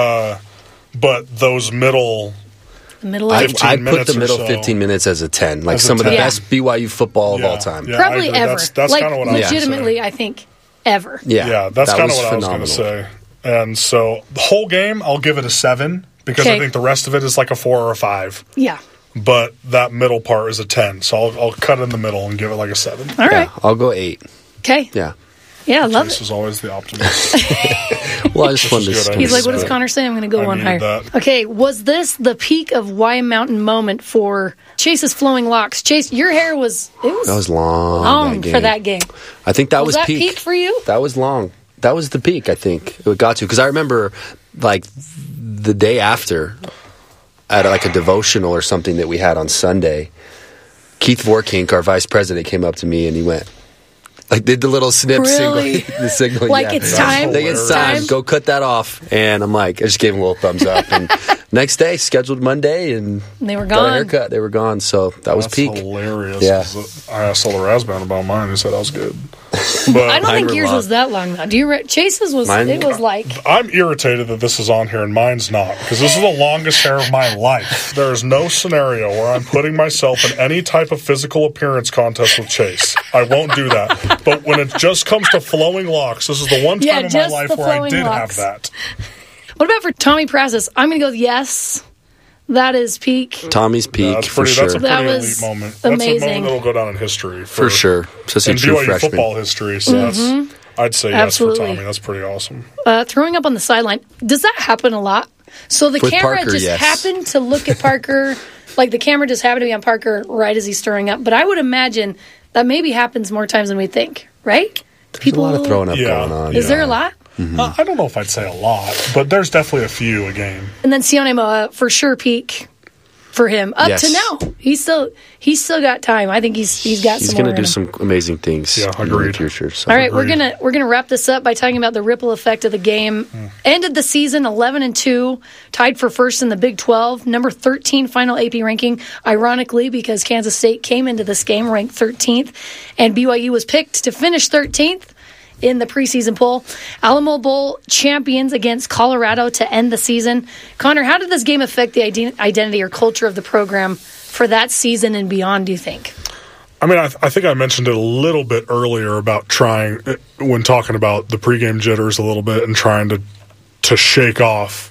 But those middle 15 minutes I'd put the middle 15 minutes as a 10. Like some of the best BYU football of all time. Yeah, probably ever. That's like, kind of what I was legitimately, I think, ever. Yeah, that's kind of what I was going to say. And so the whole game, I'll give it a 7 because I think the rest of it is like a 4 or a 5. Yeah. But that middle part is a 10. So I'll cut in the middle and give it like a 7. All right. I'll go 8. Okay. Yeah. Yeah, I love Chase it. is always the optimist. Well, I just wanted to... He's like, what does Connor say? I'm going to go one higher. That. Okay, was this the peak of Y Mountain moment for Chase's flowing locks? Chase, your hair was... That was long for that game. I think that was that peak. peak for you? That was long. That was the peak, I think. It got to. Because I remember, like, the day after, at like a devotional or something that we had on Sunday, Keith Vorkink, our vice president, came up to me and he went... Like, did the little snip signal. Like, it's time. I think it's time. Go cut that off. And I'm like, I just gave him a little thumbs up. And next day, scheduled Monday, and they were got gone. a haircut. They were gone. So that's peak. Hilarious. Yeah. I asked Solar Rasband about mine. He said I was good. But I don't think yours was that long, though. Do you? Chase's was. It was like. I'm irritated that this is on here and mine's not, because this is the longest hair of my life. There is no scenario where I'm putting myself in any type of physical appearance contest with Chase. I won't do that. But when it just comes to flowing locks, this is the one time in my life where I did have that. What about for Tommy Prassis? I'm going to go with yes. That is peak. Tommy's peak, for sure. That's a pretty elite moment. Amazing. That's a moment that will go down in history. For sure. Just a true BYU freshman. football history. So I'd say yes for Tommy. That's pretty awesome. Throwing up on the sideline. Does that happen a lot? So the camera Parker, just happened to look at Parker. Like the camera just happened to be on Parker right as he's stirring up. But I would imagine that maybe happens more times than we think, right? There's a lot of throwing up going on. Is there a lot? Mm-hmm. I don't know if I'd say a lot, but there's definitely a few a game. And then Sione Moa, for sure, peak for him up to now. He's still got time. I think he's got. He's going to do some amazing things. Yeah, agreed. In the future. So. All right, we're gonna wrap this up by talking about the ripple effect of the game. Ended the season 11-2, tied for first in the Big 12, number 13 final AP ranking. Ironically, because Kansas State came into this game ranked 13th, and BYU was picked to finish 13th. In the preseason poll. Alamo Bowl champions against Colorado to end the season. Connor, how did this game affect the identity or culture of the program for that season and beyond, do you think? I mean, I think I mentioned it a little bit earlier about trying, when talking about the pregame jitters a little bit and trying to shake off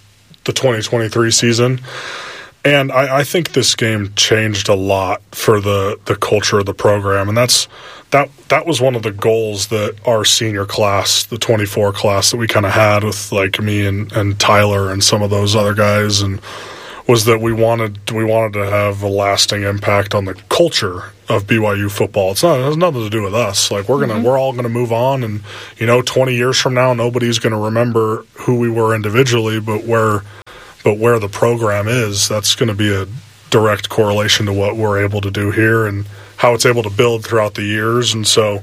the 2023 season. And I think this game changed a lot for the culture of the program, and that was one of the goals that our senior class, the 24 class that we kind of had with like me and Tyler and some of those other guys, and was that we wanted to have a lasting impact on the culture of BYU football. It has nothing to do with us. Like we're all gonna move on, and 20 years from now, nobody's gonna remember who we were individually, but where the program is, that's going to be a direct correlation to what we're able to do here and how it's able to build throughout the years. And so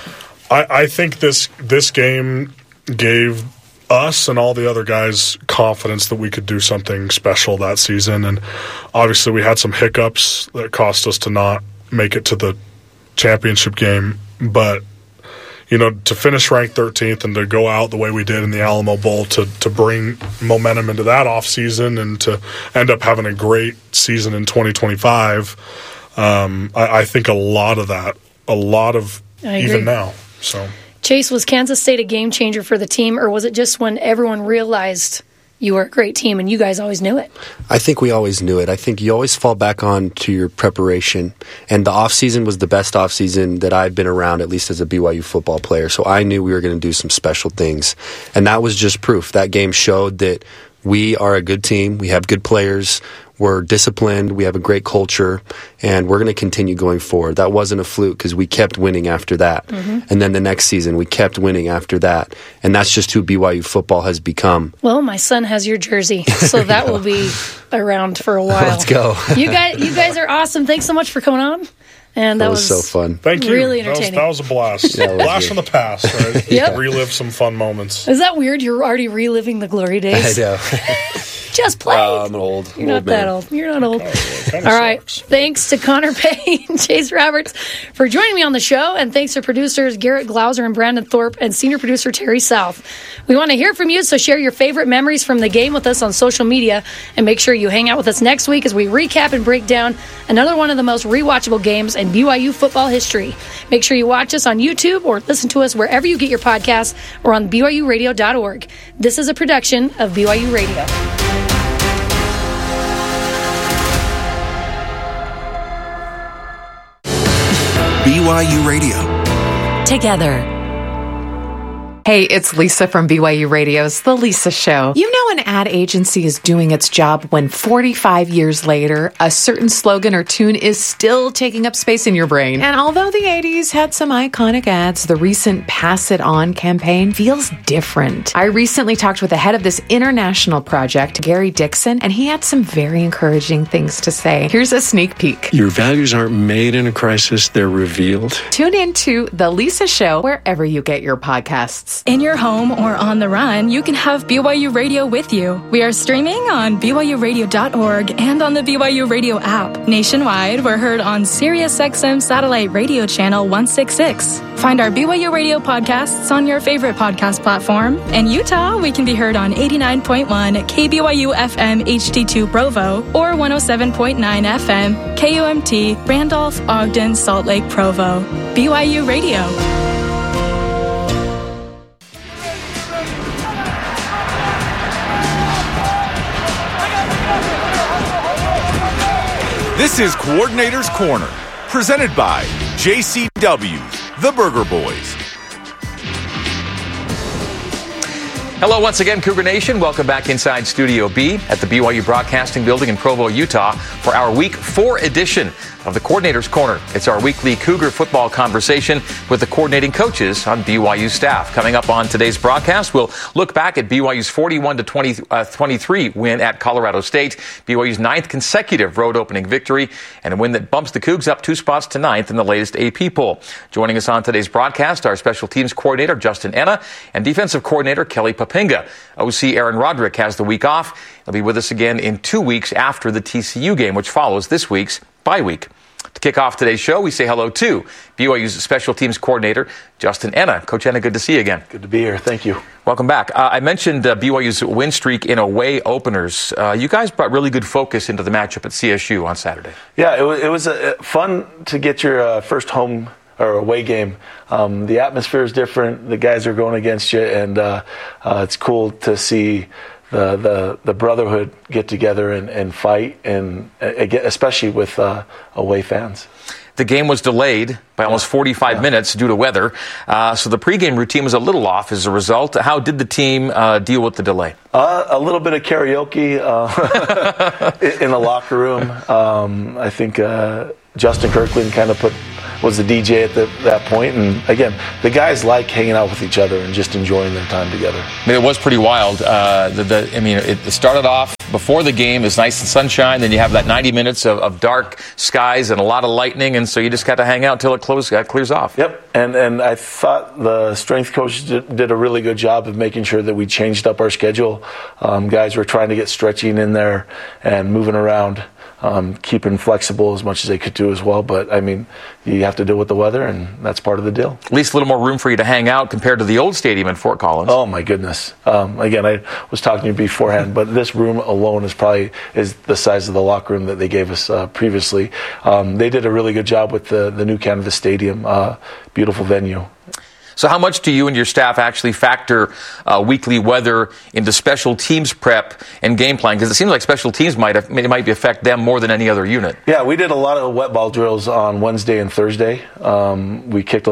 I think this game gave us and all the other guys confidence that we could do something special that season. And obviously we had some hiccups that cost us to not make it to the championship game, but to finish ranked 13th and to go out the way we did in the Alamo Bowl, to bring momentum into that offseason and to end up having a great season in 2025, I think a lot of even now. So, Chase, was Kansas State a game changer for the team, or was it just when everyone realized you were a great team and you guys always knew it? I think we always knew it. I think you always fall back on to your preparation. And the offseason was the best offseason that I've been around, at least as a BYU football player. So I knew we were going to do some special things. And that was just proof. That game showed that we are a good team. We have good players. We're disciplined. We have a great culture. And we're going to continue going forward. That wasn't a fluke because we kept winning after that. Mm-hmm. And then the next season, we kept winning after that. And that's just who BYU football has become. Well, my son has your jersey, so that will be around for a while. Let's go. You guys are awesome. Thanks so much for coming on. And that was so fun. Thank you. Really entertaining. That was a blast. Blast from the past, right? Yep. Relive some fun moments. Is that weird? You're already reliving the glory days? I know. Just play. I'm an old You're not man. that old. You're not old. All right. Thanks to Connor Payne, Chase Roberts for joining me on the show, and thanks to producers Garrett Glauser and Brandon Thorpe and senior producer Terry South. We want to hear from you, so share your favorite memories from the game with us on social media, and make sure you hang out with us next week as we recap and break down another one of the most rewatchable games in BYU football history. Make sure you watch us on YouTube or listen to us wherever you get your podcasts or on BYURadio.org. This is a production of BYU Radio. BYU Radio. Together. Hey, it's Lisa from BYU Radio's The Lisa Show. You know an ad agency is doing its job when 45 years later, a certain slogan or tune is still taking up space in your brain. And although the 80s had some iconic ads, the recent Pass It On campaign feels different. I recently talked with the head of this international project, Gary Dixon, and he had some very encouraging things to say. Here's a sneak peek. Your values aren't made in a crisis, they're revealed. Tune in to The Lisa Show wherever you get your podcasts. In your home or on the run, you can have BYU Radio with you. We are streaming on BYURadio.org and on the BYU Radio app. Nationwide, we're heard on SiriusXM Satellite Radio Channel 166. Find our BYU Radio podcasts on your favorite podcast platform. In Utah, we can be heard on 89.1 KBYU FM HD2 Provo or 107.9 FM KUMT Randolph, Ogden, Salt Lake, Provo. BYU Radio. This is Coordinator's Corner, presented by JCW, the Burger Boys. Hello once again, Cougar Nation. Welcome back inside Studio B at the BYU Broadcasting Building in Provo, Utah for our Week 4 edition of the Coordinator's Corner. It's our weekly Cougar football conversation with the coordinating coaches on BYU staff. Coming up on today's broadcast, we'll look back at BYU's 41-23 win at Colorado State, BYU's 9th consecutive road opening victory, and a win that bumps the Cougs up 2 spots to 9th in the latest AP poll. Joining us on today's broadcast, our special teams coordinator, Justin Enna, and defensive coordinator, Kelly Papinga. OC Aaron Roderick has the week off. He'll be with us again in 2 weeks after the TCU game, which follows this week's bye week. To kick off today's show, we say hello to BYU's special teams coordinator, Justin Enna. Coach Enna, good to see you again. Good to be here. Thank you. Welcome back. I mentioned BYU's win streak in away openers. You guys brought really good focus into the matchup at CSU on Saturday. Yeah, it was fun to get your first home or away game. The atmosphere is different. The guys are going against you, and it's cool to see the brotherhood get together and fight, and especially with away fans. The game was delayed by almost 45 minutes due to weather, so the pregame routine was a little off as a result. How did the team deal with the delay? A little bit of karaoke in the locker room. I think Justin Kirkland kind of was the DJ at that point. And again, the guys like hanging out with each other and just enjoying their time together. I mean, it was pretty wild. It started off before the game is nice and sunshine. Then you have that 90 minutes of dark skies and a lot of lightning. And so you just got to hang out until it clears off. Yep. And I thought the strength coach did a really good job of making sure that we changed up our schedule. Guys were trying to get stretching in there and moving around. Keeping flexible as much as they could do as well. But, I mean, you have to deal with the weather, and that's part of the deal. At least a little more room for you to hang out compared to the old stadium in Fort Collins. Oh, my goodness. Again, I was talking to you beforehand, but this room alone is the size of the locker room that they gave us previously. They did a really good job with the new Canada Stadium. Beautiful venue. So how much do you and your staff actually factor weekly weather into special teams prep and game plan? Because it seems like special teams might affect them more than any other unit. Yeah, we did a lot of wet ball drills on Wednesday and Thursday. We kicked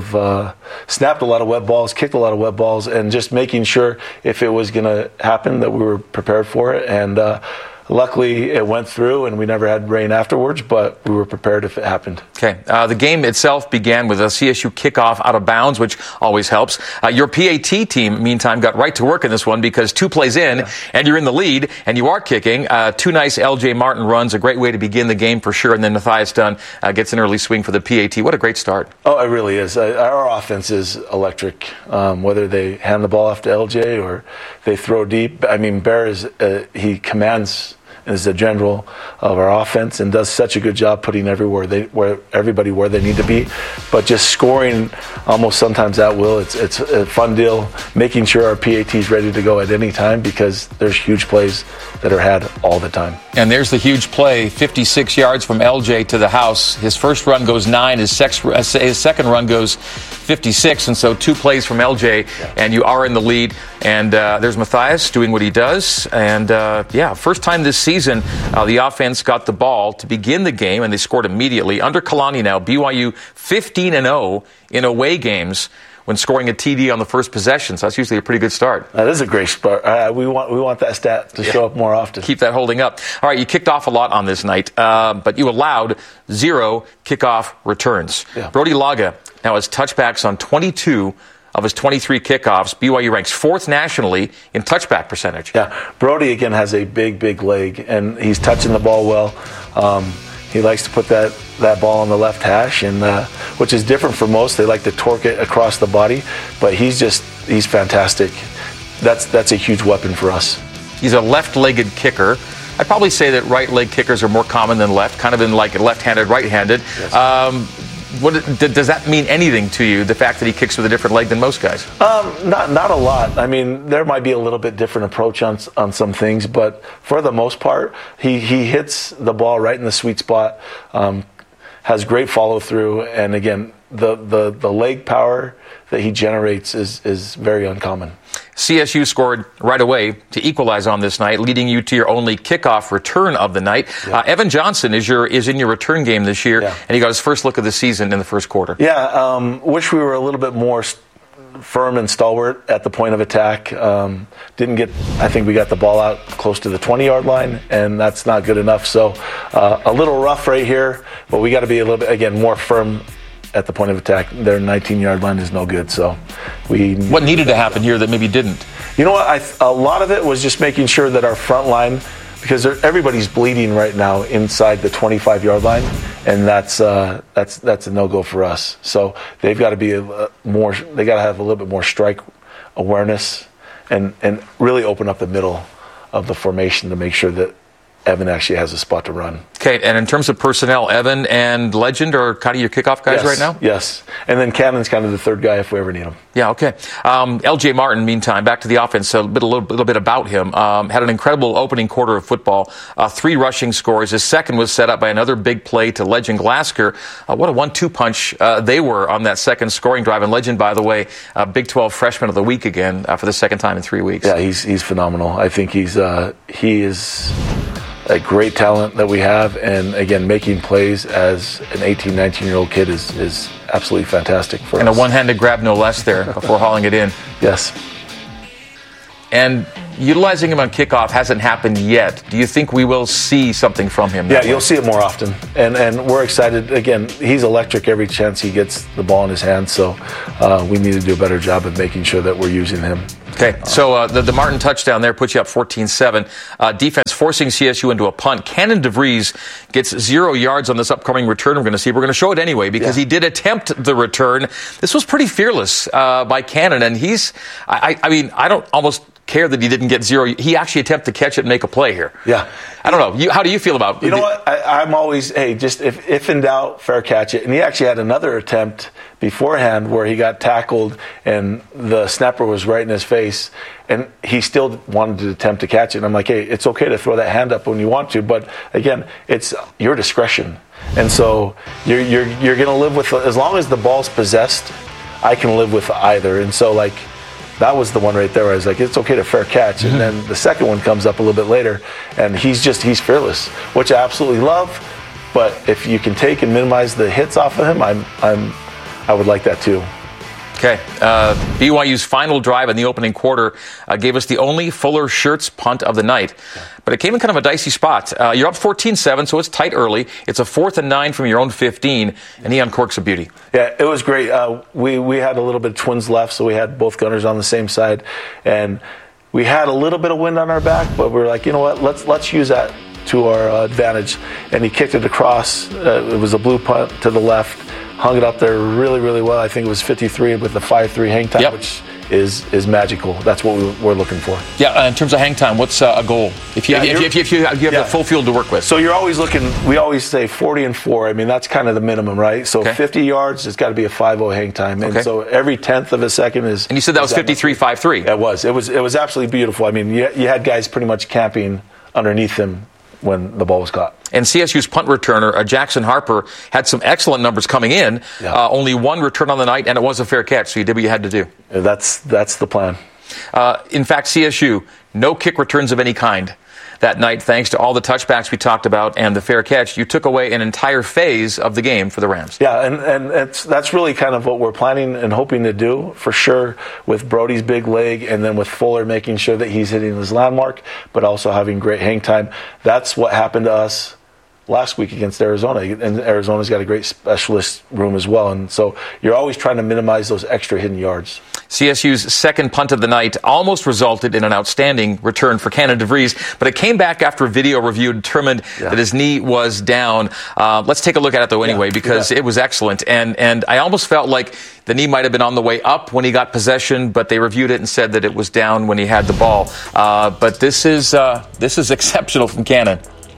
snapped a lot of wet balls, kicked a lot of wet balls, and just making sure if it was going to happen that we were prepared for it. And luckily, it went through, and we never had rain afterwards, but we were prepared if it happened. Okay. The game itself began with a CSU kickoff out of bounds, which always helps. Your PAT team, meantime, got right to work in this one because 2 plays in, and you're in the lead, and you are kicking. 2 nice L.J. Martin runs, a great way to begin the game for sure, and then Matthias Dunn gets an early swing for the PAT. What a great start. Oh, it really is. Our offense is electric, whether they hand the ball off to L.J. or they throw deep. I mean, Bear he commands is the general of our offense and does such a good job putting everybody where they need to be. But just scoring almost sometimes at will, it's a fun deal, making sure our PAT is ready to go at any time because there's huge plays that are had all the time. And there's the huge play, 56 yards from LJ to the house. His first run goes 9, his second run goes 56, and so 2 plays from LJ, and you are in the lead. And there's Matthias doing what he does. And, first time this season, the offense got the ball to begin the game, and they scored immediately. Under Kalani now, BYU 15-0 in away games when scoring a TD on the first possession. So that's usually a pretty good start. That is a great start. We want that stat to show up more often. Keep that holding up. All right, you kicked off a lot on this night, but you allowed 0 kickoff returns. Yeah. Brody Laga now has touchbacks on 22 of his 23 kickoffs. BYU ranks 4th nationally in touchback percentage. Yeah, Brody, again, has a big leg, and he's touching the ball well. He likes to put that ball on the left hash, and which is different for most. They like to torque it across the body, but he's fantastic. That's a huge weapon for us. He's a left-legged kicker. I'd probably say that right-leg kickers are more common than left, kind of in like left-handed, right-handed. Yes. Does that mean anything to you, the fact that he kicks with a different leg than most guys? Not a lot. I mean, there might be a little bit different approach on some things, but for the most part, he hits the ball right in the sweet spot, has great follow-through, and again, the leg power that he generates is very uncommon. CSU scored right away to equalize on this night, leading you to your only kickoff return of the night. Yeah. Evan Johnson is in your return game this year, and he got his first look of the season in the first quarter. Yeah, wish we were a little bit more firm and stalwart at the point of attack. I think we got the ball out close to the 20-yard line, and that's not good enough. So a little rough right here, but we got to be a little bit, again, more firm at the point of attack. Their 19-yard line is no good. So what needed to happen here that maybe didn't? You know what? A lot of it was just making sure that our front line, because everybody's bleeding right now inside the 25-yard line, and that's a no-go for us. So they've got to be they got to have a little bit more strike awareness and really open up the middle of the formation to make sure that Evan actually has a spot to run. Okay, and in terms of personnel, Evan and Legend are kind of your kickoff guys right now? Yes, and then Cannon's kind of the third guy if we ever need him. Yeah, okay. L.J. Martin, meantime, back to the offense, a little bit about him. Had an incredible opening quarter of football, 3 rushing scores. His second was set up by another big play to Legend Glasgow. What a 1-2 punch they were on that second scoring drive. And Legend, by the way, Big 12 Freshman of the Week again for the second time in 3 weeks. Yeah, he's phenomenal. I think he is a great talent that we have, and again, making plays as an 18, 19-year-old kid is absolutely fantastic for us. And a one-handed grab, no less, there before hauling it in. Yes. And utilizing him on kickoff hasn't happened yet. Do you think we will see something from him? Yeah, you'll see it more often. And we're excited. Again, he's electric every chance he gets the ball in his hands, so we need to do a better job of making sure that we're using him. Okay, so the Martin touchdown there puts you up 14-7. Defense forcing CSU into a punt. Cannon DeVries gets 0 yards on this upcoming return we're going to see. We're going to show it anyway because he did attempt the return. This was pretty fearless by Cannon, and I mean, I don't almost care that he didn't get 0. He actually attempted to catch it and make a play here. Yeah. I don't know. How do you feel about it? You know what? I'm always, just if in doubt, fair catch it. And he actually had another attempt beforehand where he got tackled and the snapper was right in his face, and he still wanted to attempt to catch it. And I'm like, hey, it's okay to throw that hand up when you want to, but again, it's your discretion. And so you're going to live with, as long as the ball's possessed, I can live with either. And so that was the one right there where I was like, it's okay to fair catch. And then the second one comes up a little bit later, and he's fearless, which I absolutely love. But if you can take and minimize the hits off of him, I would like that too. Okay. BYU's final drive in the opening quarter gave us the only Fuller Shirts punt of the night. But it came in kind of a dicey spot. You're up 14-7, so it's tight early. It's a 4th and 9 from your own 15, and he uncorks a beauty. Yeah, it was great. We had a little bit of twins left, so we had both gunners on the same side. And we had a little bit of wind on our back, but we were like, you know what, let's use that to our advantage. And he kicked it across. It was a blue punt to the left. Hung it up there really, really well. I think it was 53 with the 5-3 hang time, which is magical. That's what we're looking for. Yeah, in terms of hang time, what's a goal? If you have the full field to work with. So you're always looking, we always say 40 and 4. I mean, that's kind of the minimum, right? So 50 yards, it's got to be a 5-0 hang time. And so every 10th of a second is... And you said that was 53-5-3. It was absolutely beautiful. I mean, you had guys pretty much camping underneath him when the ball was caught. And CSU's punt returner, Jackson Harper, had some excellent numbers coming in. Only one return on the night, and it was a fair catch, so you did what you had to do. That's the plan. In fact, CSU, no kick returns of any kind that night, thanks to all the touchbacks we talked about and the fair catch. You took away an entire phase of the game for the Rams. Yeah, and that's really kind of what we're planning and hoping to do, for sure, with Brody's big leg and then with Fuller making sure that he's hitting his landmark, but also having great hang time. That's what happened to us last week against Arizona, and Arizona's got a great specialist room as well, and so you're always trying to minimize those extra hidden yards. CSU's second punt of the night almost resulted in an outstanding return for Cannon DeVries, but it came back after a video review determined that his knee was down. Let's take a look at it, though, anyway, because it was excellent, and I almost felt like the knee might have been on the way up when he got possession, but they reviewed it and said that it was down when he had the ball. But this is exceptional from Cannon.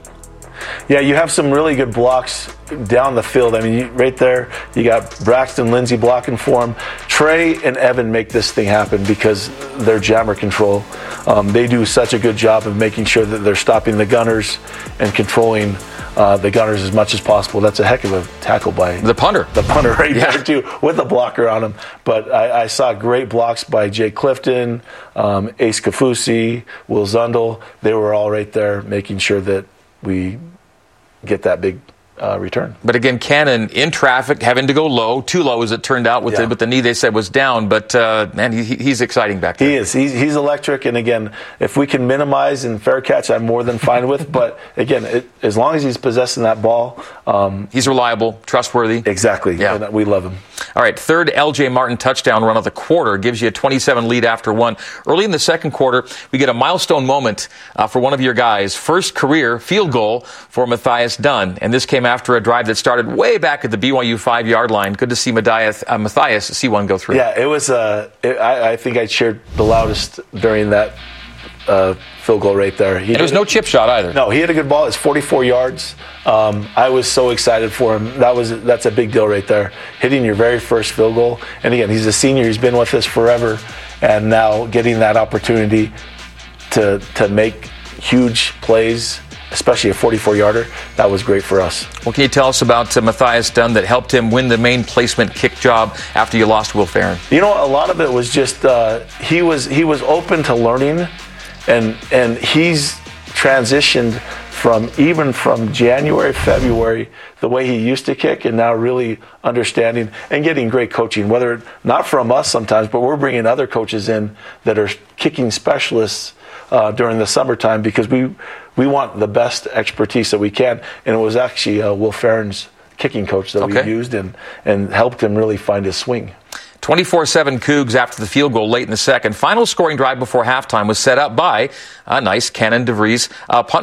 Yeah, you have some really good blocks down the field. I mean, right there, you got Braxton Lindsay blocking for him. Trey and Evan make this thing happen because they're jammer control. They do such a good job of making sure that they're stopping the gunners and controlling the gunners as much as possible. That's a heck of a tackle by the punter. The punter right there, too, with a blocker on him. But I saw great blocks by Jay Clifton, Ace Kafusi, Will Zundel. They were all right there making sure that we get that big return. But again, Cannon in traffic, having to go low, too low as it turned out with the knee they said was down. But man, he's exciting back there. He is. He's electric. And again, if we can minimize and fair catch, I'm more than fine with. But again, as long as he's possessing that ball, he's reliable, trustworthy. Exactly. Yeah, and we love him. All right, third L.J. Martin touchdown run of the quarter gives you a 27 lead after one. Early in the second quarter, we get a milestone moment for one of your guys. First career field goal for Matthias Dunn. And this came after a drive that started way back at the BYU 5-yard line. Good to see Matthias see one go through. Yeah, it was, I think I cheered the loudest during that field goal right there. And there was no chip shot either. No, he had a good ball. It's 44 yards. I was so excited for him. That's a big deal right there. Hitting your very first field goal. And again, he's a senior. He's been with us forever. And now getting that opportunity to make huge plays, especially a 44-yarder, that was great for us. What can you tell us about Matthias Dunn that helped him win the main placement kick job after you lost Will Farron? You know, a lot of it was just he was open to learning, and he's transitioned from January, February, the way he used to kick, and now really understanding and getting great coaching, whether not from us sometimes, but we're bringing other coaches in that are kicking specialists during the summertime, because we want the best expertise that we can. And it was actually Will Farron's kicking coach that we used and helped him really find his swing. 24-7 Cougs after the field goal late in the second. Final scoring drive before halftime was set up by a nice Cannon DeVries punt